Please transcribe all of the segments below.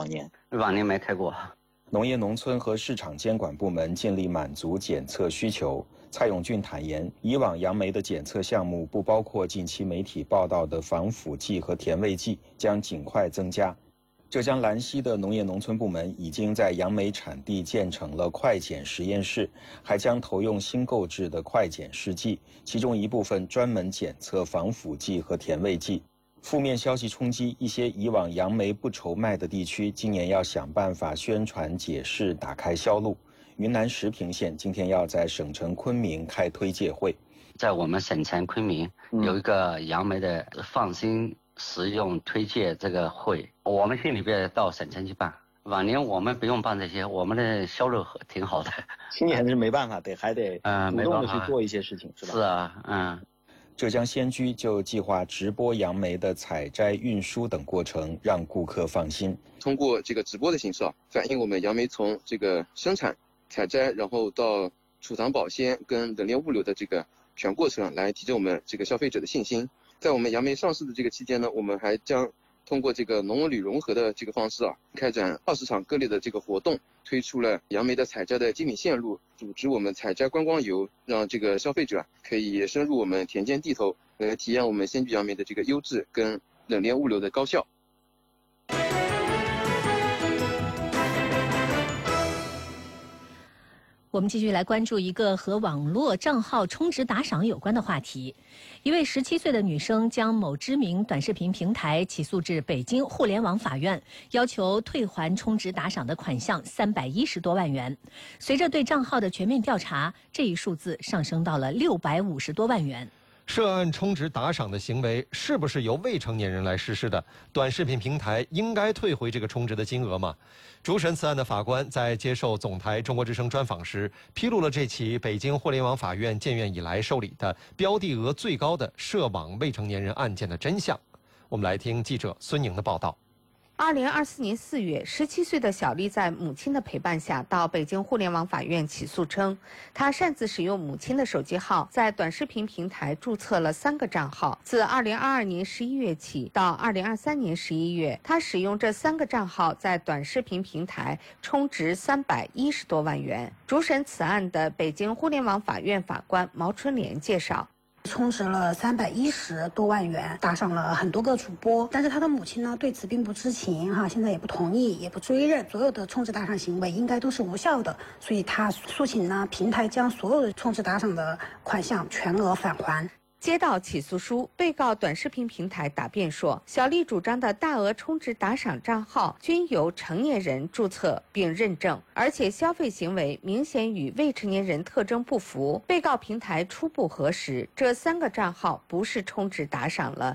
往年？ 往年没开过。 农业农村和市场监管部门尽力满足检测需求。蔡永俊坦言，以往杨梅的检测项目不包括近期媒体报道的防腐剂和甜味剂，将尽快增加。浙江兰溪的农业农村部门已经在杨梅产地建成了快检实验室，还将投用新购置的快检试剂，其中一部分专门检测防腐剂和甜味剂。负面消息冲击，一些以往杨梅不愁卖的地区，今年要想办法宣传解释，打开销路。云南石屏县今天要在省城昆明开推介会。 在我们省城昆明有一个杨梅的放心食用推荐这个会，我们县里边到省城去办。往年我们不用办这些，我们的销路挺好的。 今年是没办法，还得主动的去做一些事情，是吧？ 是啊， 浙江仙居就计划直播杨梅的采摘、运输等过程，让顾客放心。 通过这个直播的形式反映我们杨梅从这个生产、采摘，然后到储藏保鲜跟冷链物流的这个全过程，来提振我们这个消费者的信心。在我们杨梅上市的这个期间呢，我们还将通过这个农文旅融合的这个方式开展20场各类的这个活动，推出了杨梅的采摘的精品线路，组织我们采摘观光游，让这个消费者可以深入我们田间地头，来体验我们仙居杨梅的这个优质跟冷链物流的高效。 我们继续来关注一个和网络账号充值打赏有关的话题。一位17岁的女生将某知名短视频平台起诉至北京互联网法院，要求退还充值打赏的款项310多万元。随着对账号的全面调查，这一数字上升到了650多万元。 涉案充值打赏的行为是不是由未成年人来实施的？短视频平台应该退回这个充值的金额吗？主审此案的法官在接受总台中国之声专访时，披露了这起北京互联网法院建院以来受理的标的额最高的涉网未成年人案件的真相。我们来听记者孙宁的报道。 2024年4月，17岁的小丽在母亲的陪伴下到北京互联网法院起诉称，她擅自使用母亲的手机号，在短视频平台注册了3个账号。自2022年11月起到2023年11月，她使用这3个账号在短视频平台充值310多万元。主审此案的北京互联网法院法官毛春莲介绍。 充值了310多万元，打赏了很多个主播，但是他的母亲呢对此并不知情现在也不同意，也不追认，所有的充值打赏行为应该都是无效的，所以他诉请呢平台将所有的充值打赏的款项全额返还。 接到起诉书，被告短视频平台答辩说，小丽主张的大额充值打赏账号均由成年人注册并认证，而且消费行为明显与未成年人特征不符。被告平台初步核实，这3个账号不是充值打赏了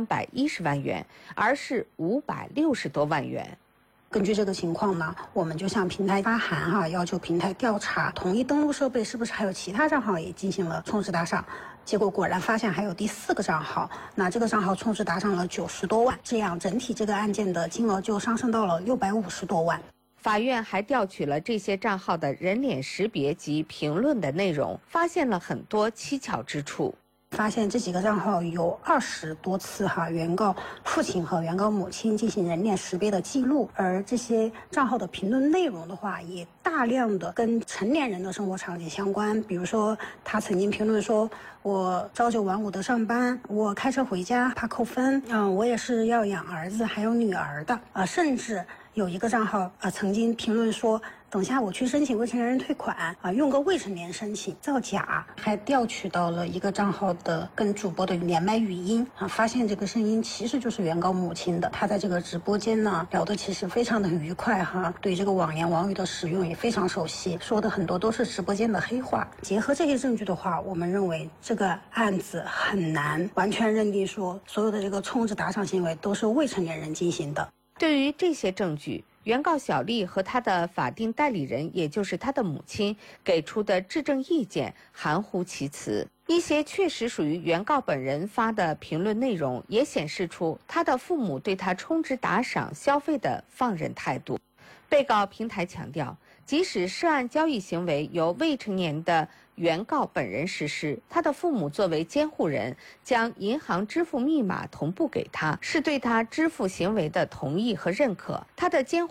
310万元，而是560多万元。 根据这个情况呢，我们就向平台发函要求平台调查同一登录设备是不是还有其他账号也进行了充值打赏，结果果然发现还有第4个账号，那这个账号充值打赏了90多万，这样整体这个案件的金额就上升到了650多万。 法院还调取了这些账号的人脸识别及评论的内容，发现了很多蹊跷之处。 发现这几个账号有20多次原告父亲和原告母亲进行人脸识别的记录，而这些账号的评论内容的话，也大量的跟成年人的生活场景相关。比如说，他曾经评论说：“我朝9晚5的上班，我开车回家怕扣分，我也是要养儿子还有女儿的甚至有一个账号曾经评论说，等下我去申请未成年人退款用个未成年申请造假，还调取到了一个账号的跟主播的连麦语音发现这个声音其实就是原告母亲的。他在这个直播间呢聊得其实非常的愉快对这个网言网语的使用也非常熟悉，说的很多都是直播间的黑话。结合这些证据的话，我们认为这个案子很难完全认定说所有的这个充值打赏行为都是未成年人进行的。 对于这些证据，原告小丽和她的法定代理人，也就是她的母亲给出的质证意见含糊其辞。一些确实属于原告本人发的评论内容，也显示出她的父母对她充值打赏消费的放任态度。被告平台强调，即使涉案交易行为由未成年的原告本人实施，他的父母作为监护人将银行支付密码同步给他，是对他支付行为的同意和认可。他的监护